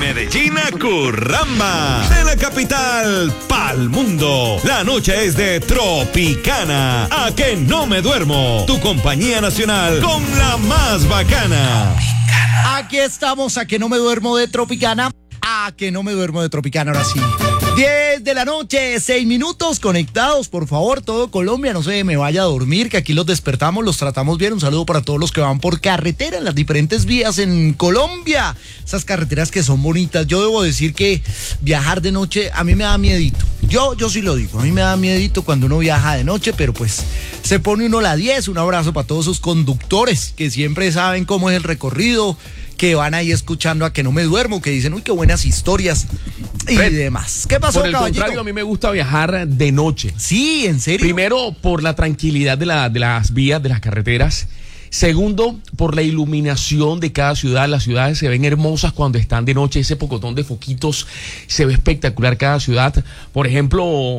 Medellín a Curramba. De la capital pa'l mundo. La noche es de Tropicana. A que no me duermo. Tu compañía nacional con la más bacana. Aquí estamos, a que no me duermo de Tropicana. A que no me duermo de Tropicana, ahora sí. 10 de la noche, 6 minutos, conectados, por favor, todo Colombia, no se me vaya a dormir, que aquí los despertamos, los tratamos bien. Un saludo para todos los que van por carretera en las diferentes vías en Colombia, esas carreteras que son bonitas. Yo debo decir que viajar de noche a mí me da miedito. Yo sí lo digo, a mí me da miedito cuando uno viaja de noche, pero pues se pone uno la 10. Un abrazo para todos sus conductores que siempre saben cómo es el recorrido, que van ahí escuchando a que no me duermo, que dicen, uy, qué buenas historias y Fred, demás. ¿Qué pasó, Por el caballito? contrario, a mí me gusta viajar de noche. Sí, ¿en serio? Primero, por la tranquilidad de las vías, de las carreteras. Segundo, por la iluminación de cada ciudad. Las ciudades se ven hermosas cuando están de noche. Ese pocotón de foquitos se ve espectacular cada ciudad. Por ejemplo,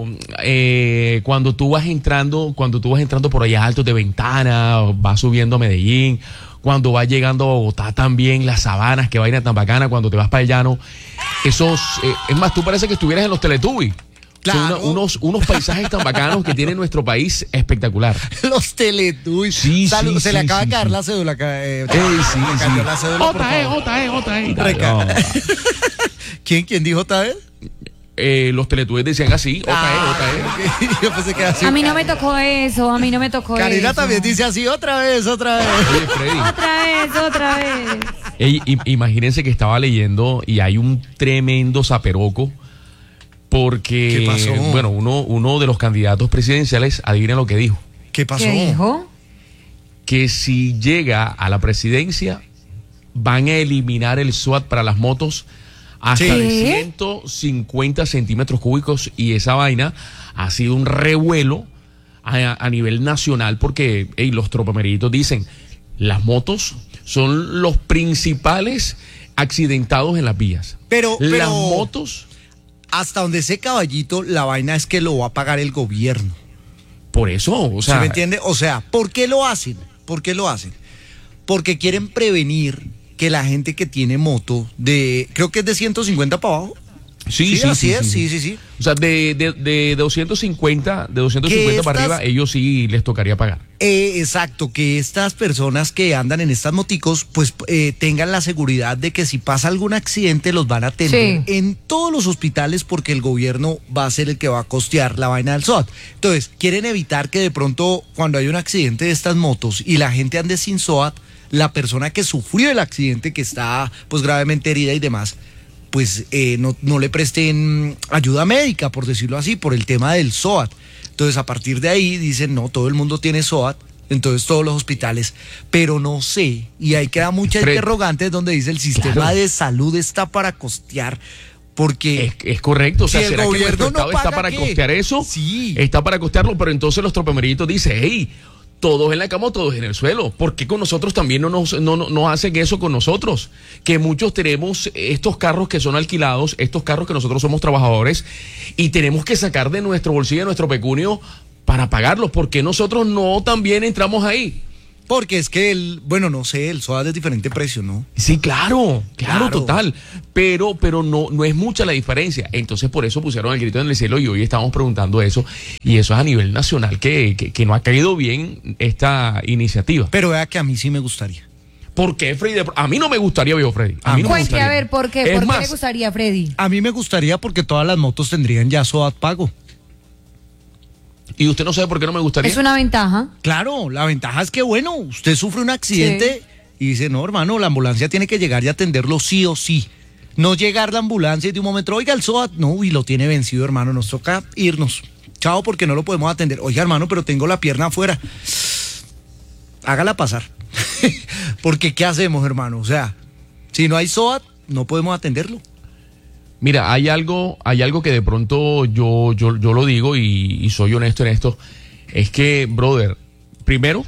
cuando tú vas entrando por allá altos de Ventana, vas subiendo a Medellín, cuando vas llegando a Bogotá también, las sabanas, que vaina tan bacana, cuando te vas para el llano. Esos, es más, tú parece que estuvieras en los Teletubbies. Claro. Son unos paisajes tan bacanos que tiene nuestro país espectacular. Los Teletubbies. Sí, Salud, sí, se le sí, acaba sí, de caer sí. la cédula. Sí, Cayó la cédula, por favor. No. ¿Quién dijo JE? Los Teletubbies decían así, JE. Ok. Yo pensé que así. A mí no me tocó eso, Karina eso. también dice así, otra vez. Oye, Freddy. Otra vez. Imagínense que estaba leyendo y hay un tremendo zaperoco porque, ¿Qué pasó? bueno, uno de los candidatos presidenciales, adivina lo que dijo, ¿Qué pasó? ¿Qué dijo? que si llega a la presidencia van a eliminar el SWAT para las motos hasta ¿Qué? de 150 centímetros cúbicos, y esa vaina ha sido un revuelo a nivel nacional porque los tropameritos dicen, las motos son los principales accidentados en las vías. Pero las motos, hasta donde sé, caballito, la vaina es que lo va a pagar el gobierno. por eso, o ¿Sí sea, me entiende? O sea, ¿por qué lo hacen? Porque quieren prevenir que la gente que tiene moto creo que es de 150 para abajo. sí, así es, sí. O sea, de 250 para arriba, ellos sí les tocaría pagar. Exacto, que estas personas que andan en estas moticos, pues tengan la seguridad de que si pasa algún accidente los van a atender en todos los hospitales, porque el gobierno va a ser el que va a costear la vaina del SOAT. Entonces, quieren evitar que de pronto, cuando hay un accidente de estas motos y la gente ande sin SOAT, la persona que sufrió el accidente, que está pues gravemente herida y demás, pues no le presten ayuda médica, por decirlo así, por el tema del SOAT. Entonces, a partir de ahí dicen, no, todo el mundo tiene SOAT, entonces todos los hospitales, pero no sé, y ahí queda mucha interrogante donde dice el sistema de salud está para costear, porque es correcto, o sea, si el ¿será que gobierno nuestro no Estado está paga, para ¿qué? costear eso? Sí. Está para costearlo, pero entonces los tropameritos dicen, hey, todos en la cama o todos en el suelo. ¿Por qué con nosotros también no nos hacen eso con nosotros? Que muchos tenemos estos carros que son alquilados, estos carros que nosotros somos trabajadores y tenemos que sacar de nuestro bolsillo, de nuestro pecunio para pagarlos. ¿Por qué nosotros no también entramos ahí? porque es que no sé, el SOAT es de diferente precio, ¿no? Sí, claro, total. Pero no es mucha la diferencia. Entonces, por eso pusieron el grito en el cielo y hoy estamos preguntando eso. Y eso es a nivel nacional, que no ha caído bien esta iniciativa. Pero vea que a mí sí me gustaría. ¿Por qué, Freddy? A mí no me gustaría, viejo Freddy. A mí no me Cuente, gustaría. a ver, ¿por qué? Es ¿Por qué más, le gustaría, Freddy? A mí me gustaría porque todas las motos tendrían ya SOAT pago. ¿Y usted no sabe por qué no me gustaría? Es una ventaja. Claro, la ventaja es que, bueno, usted sufre un accidente y dice, no, hermano, la ambulancia tiene que llegar y atenderlo sí o sí. No llegar la ambulancia y de un momento, oiga, el SOAT, no, y lo tiene vencido, hermano, nos toca irnos. Chao, porque no lo podemos atender. Oiga, hermano, pero tengo la pierna afuera. Hágala pasar. Porque, ¿qué hacemos, hermano? O sea, si no hay SOAT, no podemos atenderlo. Mira, hay algo que de pronto yo lo digo y soy honesto en esto. Es que, brother, primero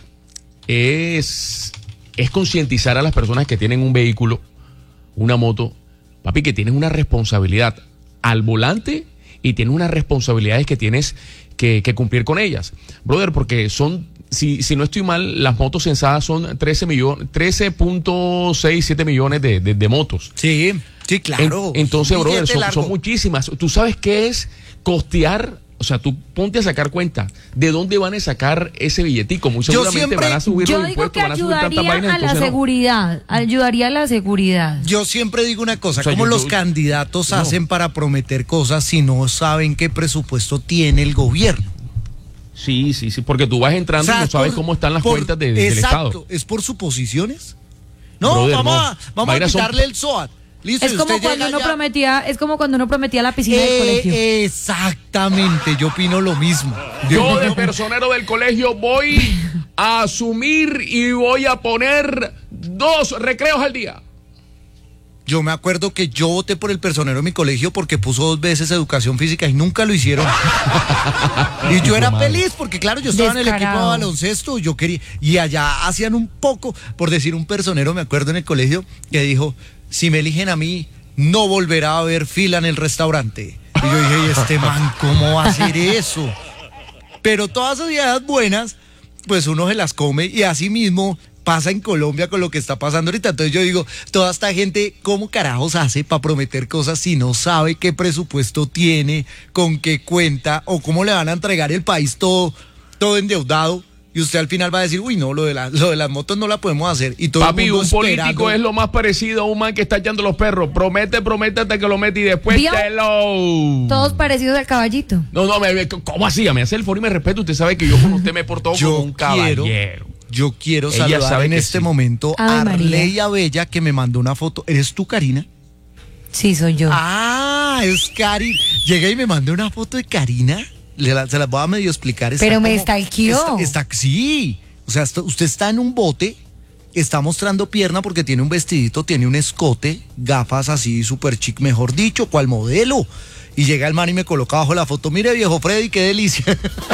es concientizar a las personas que tienen un vehículo, una moto, papi, que tienes una responsabilidad al volante y tienes unas responsabilidades que tienes que cumplir con ellas. Brother, porque son, si no estoy mal, las motos censadas son 13.6, 7 millones de motos. Sí. Sí, claro. Entonces, Un brother, billete largo. son muchísimas. ¿Tú sabes qué es costear? O sea, tú ponte a sacar cuenta de dónde van a sacar ese billetico. Muy seguramente siempre- van a subir Yo los digo impuestos, que van a subir tantas ayudaría vainas. a la entonces no. seguridad. Ayudaría a la seguridad. Yo siempre digo una cosa, O sea, ¿cómo yo- los yo- candidatos no. hacen para prometer cosas si no saben qué presupuesto tiene el gobierno? Sí, porque tú vas entrando O sea, y no sabes por- cómo están las por- cuentas del exacto, Estado. ¿es por suposiciones? No, Brother, vamos, no. vamos a Vainas son- quitarle el SOAT. Listo, Es y como usted cuando llega uno ya- prometía, es como cuando uno prometía la piscina del colegio. Exactamente, yo opino lo mismo. Yo de personero del colegio voy a asumir y voy a poner 2 recreos al día. Yo me acuerdo que yo voté por el personero de mi colegio porque puso 2 veces educación física y nunca lo hicieron. Y yo era feliz porque, claro, yo estaba en el equipo de Descarado. baloncesto, yo quería, y allá hacían un poco, por decir un personero, me acuerdo en el colegio, que dijo, si me eligen a mí, no volverá a haber fila en el restaurante. Y yo dije, ¿y este man cómo va a hacer eso? Pero todas esas ideas buenas, pues uno se las come y así mismo pasa en Colombia con lo que está pasando ahorita. Entonces yo digo, toda esta gente, ¿cómo carajos hace para prometer cosas si no sabe qué presupuesto tiene, con qué cuenta o cómo le van a entregar el país todo endeudado? Y usted al final va a decir, uy, no, lo de las motos no la podemos hacer. Y todo Papi, el mundo un político esperando. es lo más parecido a un man que está echando los perros. Promete hasta que lo mete y después ¿Vio? te lo... Todos parecidos al caballito. No, ¿cómo así? Me hace el favor y me respeto. Usted sabe que yo con usted me he portado como un caballero. Yo quiero Ella saludar sabe en que este sí. momento Ave a María. Arleia Bella, que me mandó una foto. ¿Eres tú, Karina? Sí, soy yo. Ah, es Cari. Llega y me mandó una foto de Karina. Se las voy a medio explicar. Está Pero me como- stalkeó. Sí. O sea, usted está en un bote, está mostrando pierna porque tiene un vestidito, tiene un escote, gafas así súper chic, mejor dicho, ¿cuál modelo? Y llega el man y me coloca abajo la foto. Mire, viejo Freddy, qué delicia.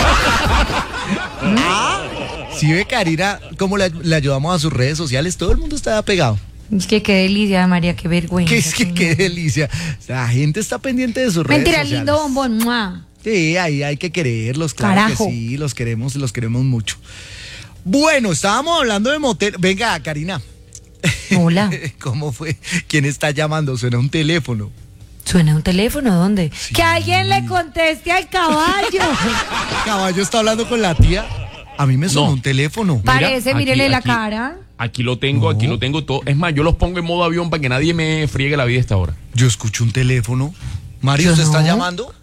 Sí ve, Karina, cómo le ayudamos a sus redes sociales. Todo el mundo está pegado. Es que qué delicia, María, qué vergüenza. Que es que señor. qué delicia. La gente está pendiente de sus redes Mentira, sociales. lindo bombón. ¡Mua! Sí, ahí hay que quererlos, claro Carajo. que sí, los queremos mucho. Bueno, estábamos hablando de motel. Venga, Karina. Hola. ¿Cómo fue? ¿Quién está llamando? Suena un teléfono. ¿Suena un teléfono? ¿Dónde? Que alguien le conteste al caballo. Caballo está hablando con la tía. A mí me sonó No. un teléfono. Mira, Parece, aquí- mírele la aquí- cara. Aquí lo tengo todo. Es más, yo los pongo en modo avión para que nadie me friegue la vida a esta hora. Yo escucho un teléfono. Mario, Yo ¿usted está no. llamando?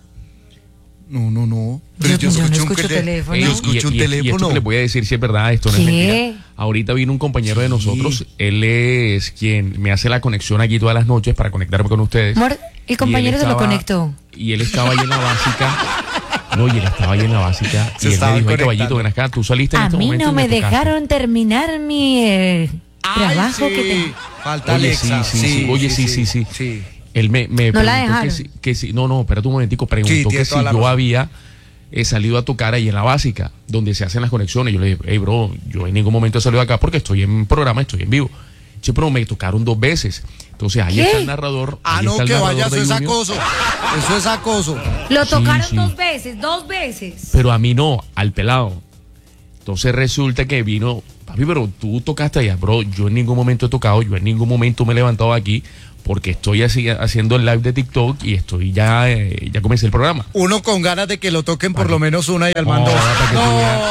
No. Pero Yo no escucho un teléfono. Yo escucho un y esto teléfono. que les voy a decir si es verdad, esto no es ¿Qué? mentira. Ahorita vino un compañero de nosotros, él es quien me hace la conexión aquí todas las noches para conectarme con ustedes. Amor, el compañero Y él se lo estaba- conectó. Y él estaba ahí en la básica. No, y él estaba ahí en la básica. Se y él estaban me dijo, "Ay, conectando. caballito, ven acá, tú saliste en A este mí momento no y me tocaste". dejaron terminar mi Ay, trabajo sí. que tengo. Falta Oye, Alexa. sí. Oye, sí. Él me No la preguntó dejaron. que si, no, espérate un momentico, preguntó Sí, tiene que si toda la yo razón. había salido a tocar ahí en la básica, donde se hacen las conexiones. Yo le dije, hey, bro, yo en ningún momento he salido acá porque estoy en programa, estoy en vivo. Sí, pero me tocaron 2 veces. Entonces ahí ¿Qué? está el narrador. Ah, ahí no, está el que narrador vaya, eso de es Junior. acoso. Eso es acoso. Lo tocaron sí. 2 veces, 2 veces. Pero a mí no, al pelado. Entonces resulta que vino, papi, pero tú tocaste allá, bro. Yo en ningún momento he tocado, yo en ningún momento me he levantado aquí porque estoy así, haciendo el live de TikTok y estoy ya comencé el programa. Uno con ganas de que lo toquen por Vale. lo menos una y al No, mando. para que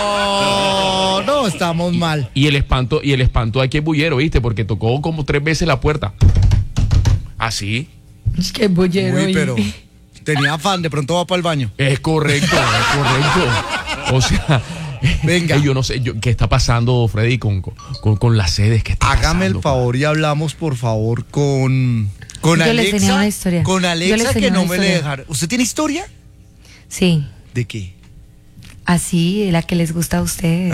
tú No, estamos mal. Y el espanto aquí es bullero, ¿viste? Porque tocó como 3 veces la puerta. Así. Es que bollero. Uy, pero tenía afán, de pronto va para el baño. Es correcto. O sea, Venga. yo no sé qué está pasando, Freddy, con las sedes que está Hágame el pasando. favor y hablamos, por favor, con Yo les Alexa. tenía una historia. Con Yo Alexa les que tenía no una me le historia. dejaron. ¿Usted tiene historia? Sí, ¿De qué? así, la que les gusta a ustedes.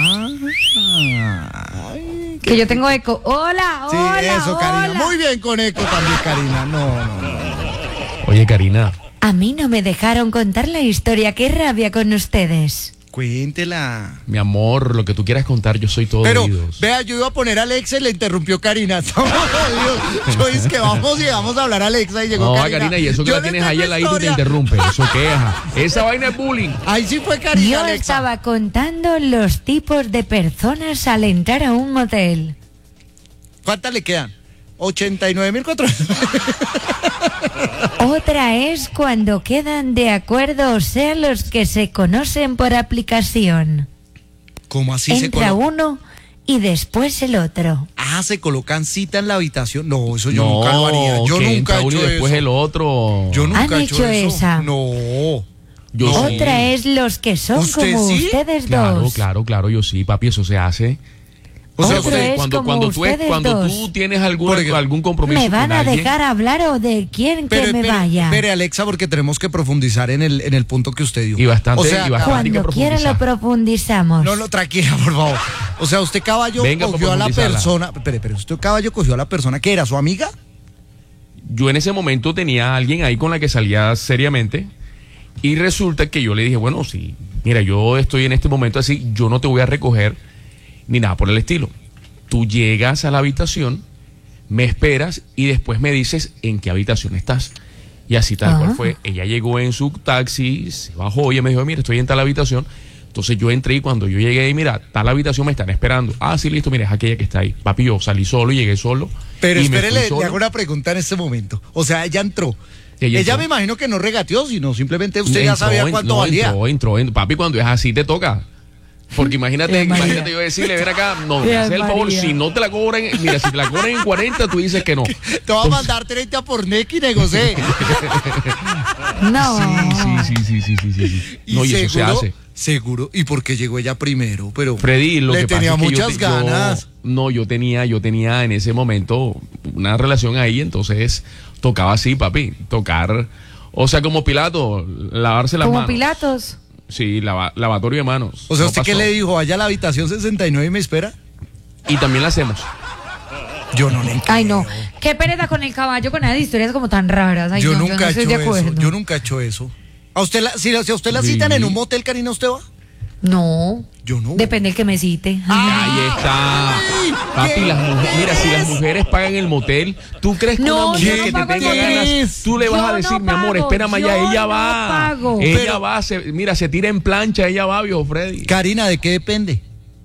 Ay, Que yo tengo eco. Hola, sí, hola, eso, Karina. hola. Muy bien con eco también, Karina. No. Oye, Karina, A mí no me dejaron contar la historia. Qué rabia con ustedes. Cuéntela. mi amor, lo que tú quieras contar, yo soy todo Pero, oídos. vea, yo iba a poner a Alexa y le interrumpió Karina. Estamos jodidos. Yo dije que vamos y vamos a hablar a Alexa y llegó No, Karina. Karina, y eso que Yo la le tienes ahí tengo al ladito y te historia. interrumpe. Eso queja. Esa vaina es bullying. Ahí sí fue Karina, Yo Alexa. estaba contando los tipos de personas al entrar a un motel. ¿Cuántas le quedan? 89.400. Otra es cuando quedan de acuerdo, o sea, los que se conocen por aplicación. ¿Cómo así se Entra coloca? uno y después el otro. Ah, se colocan cita en la habitación. No, eso yo nunca lo haría. Yo que nunca entra he uno y hecho después eso. el otro. Yo nunca ¿Han he hecho eso. esa? No. Yo sí. Otra es los que son ¿Usted como sí? ustedes Claro, dos. claro, yo sí, papi, eso se hace. O sea, Otro usted, es como ustedes cuando dos. tú tienes Por ejemplo, algún compromiso ¿Me van con a alguien, dejar hablar o de quién que me vaya? Espere, Alexa, porque tenemos que profundizar en el punto que usted dio. Y bastante, O sea, y bastante. hay que Cuando quieran lo profundizar. profundizamos. No, tranquila, por favor. O sea, usted caballo Venga, cogió a la profundizarla. persona. Espere, usted caballo cogió a la persona que era su amiga. Yo en ese momento tenía a alguien ahí con la que salía seriamente y resulta que yo le dije, bueno, sí, mira, yo estoy en este momento así, yo no te voy a recoger ni nada por el estilo. Tú llegas a la habitación, me esperas y después me dices en qué habitación estás. Y así tal cual fue. Ella llegó en su taxi, se bajó y me dijo, mira, estoy en tal habitación. Entonces yo entré y cuando yo llegué, mira, tal habitación me están esperando. Ah, sí, listo, mira, es aquella que está ahí. Papi, yo salí solo y llegué solo. Pero y me espere, fui le solo. hago una pregunta en este momento. O sea, ella entró. Ella Ella entró. me imagino que no regateó, sino simplemente usted ya sabía cuánto valía. Entró. Papi, cuando es así te toca. Porque imagínate yo decirle, ven acá, no, me haces el favor, si no te la cobran, mira, si te la cobran en 40, tú dices que no. Te voy a mandar 30 por NEC y negocié. No. Sí. No, y eso se hace. Seguro. ¿Y por qué llegó ella primero? Pero Freddy, lo le que pasa tenía es que muchas ganas. yo tenía en ese momento una relación ahí, entonces tocaba así, papi, tocar, o sea, como Pilato, lavarse las Como manos. Pilatos. Sí, lavatorio de manos. O sea, No ¿usted qué pasó. le dijo? ¿Vaya a la habitación 69 y me espera? Y también la hacemos. Yo no le Ay, no. Qué pereza con el caballo, con esas historias como tan raras. Ay, Yo no, nunca no he estoy hecho de acuerdo. eso. Yo nunca he hecho eso. ¿A usted si a usted la citan en un motel, Karina, usted va? No. Yo no. Depende del que me cite. Ahí está. Papi, mira, si las mujeres pagan el motel, ¿tú crees que No, una yo mujer no que te pago el tenga motel. ganas, tú le vas Yo a decir, no mi amor, pago, espérame allá, yo ella no va. pago. Ella Pero- va, se tira en plancha, ella va, viejo Freddy. Karina, ¿de qué depende?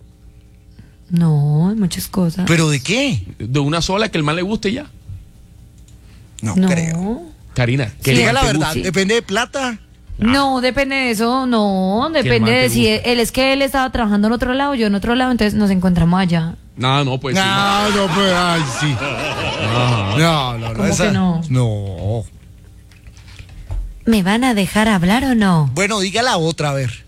No, muchas cosas. ¿Pero de qué? De una sola que el mal le guste y ya. No, no. creo. Karina, Que diga la te verdad, guste. depende de plata. No, depende de eso, no, depende mal te de si guste. él es que él estaba trabajando en otro lado, yo en otro lado, entonces nos encontramos allá. No, pues sí. No, pues, ay, sí. Ajá. No. ¿Cómo que no? No. ¿Me van a dejar hablar o no? Bueno, diga la otra, a ver.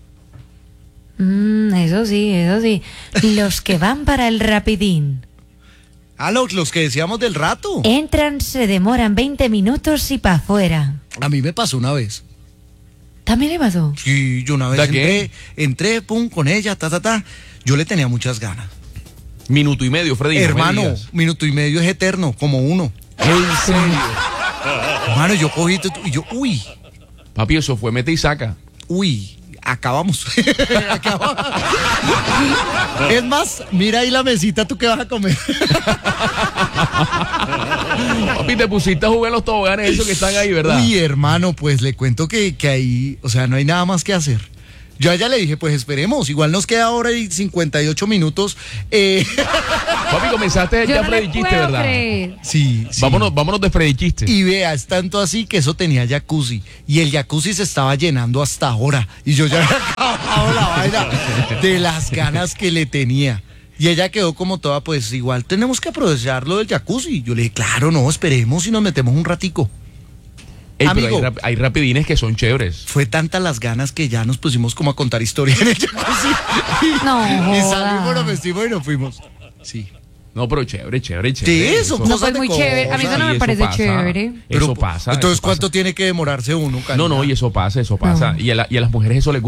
Eso sí. Los que van para el rapidín. Ah, los que decíamos del rato. Entran, se demoran 20 minutos y para afuera. A mí me pasó una vez. ¿También le pasó? Sí, yo una vez ¿De qué? entré, pum, con ella, ta. Yo le tenía muchas ganas. Minuto y medio, Freddy. no me Hermano, digas. minuto y medio es eterno, como uno. En serio. Hermano, yo cogí y yo, Papi, eso fue mete y saca. acabamos. Acabamos. Es más, mira ahí la mesita, ¿tú qué vas a comer? Papi, te pusiste a jugar los toboganes esos que están ahí, ¿verdad? Uy, hermano, pues le cuento que ahí, o sea, no hay nada más que hacer. Yo a ella le dije, pues esperemos, igual nos queda hora y 58 minutos. Papi, comenzaste Yo ya no Freddy le Chiste, puedo ¿verdad? creer. Sí. Vámonos de Freddy Chiste. Y vea, es tanto así que eso tenía jacuzzi. Y el jacuzzi se estaba llenando hasta ahora. Y yo ya había acabado la vaina de las ganas que le tenía. Y ella quedó como toda, pues igual tenemos que aprovechar lo del jacuzzi. Yo le dije, claro, no, esperemos y nos metemos un ratico. Ey, pero Amigo. hay rapidines que son chéveres. Fue tantas las ganas que ya nos pusimos como a contar historia en el jacuzzi. No, Y joda. salimos, nos vestimos y nos fuimos. Sí. No, pero chévere. Sí, eso, No, pues muy chévere. A mí eso no me parece chévere. Eso pasa. Entonces, eso ¿cuánto pasa. tiene que demorarse uno, Karina? No, y eso pasa. No. Y a las mujeres eso les gusta.